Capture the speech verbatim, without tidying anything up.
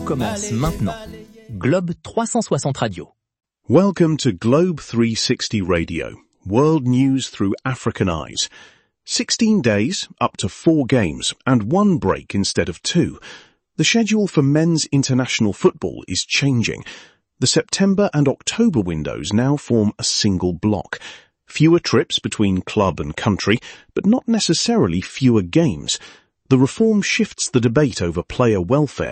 commence maintenant. Globe trois cent soixante Radio. Welcome to Globe three sixty Radio, world news through African eyes. sixteen days, up to four games, and one break instead of two. The schedule for men's international football is changing. The September and October windows now form a single block. Fewer trips between club and country, but not necessarily fewer games. The reform shifts the debate over player welfare